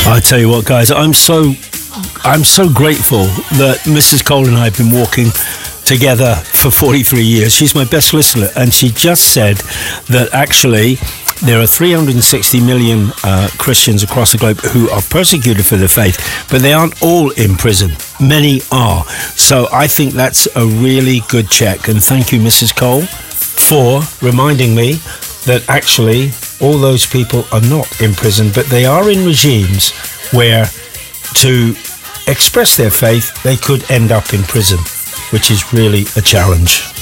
I tell you what, guys, I'm so grateful that Mrs. Cole and I have been walking together for 43 years. She's my best listener, and she just said that actually there are 360 million Christians across the globe who are persecuted for their faith, but they aren't all in prison. Many are. So I think that's a really good check. And thank you, Mrs. Cole, for reminding me that actually all those people are not in prison, but they are in regimes where to express their faith, they could end up in prison, which is really a challenge.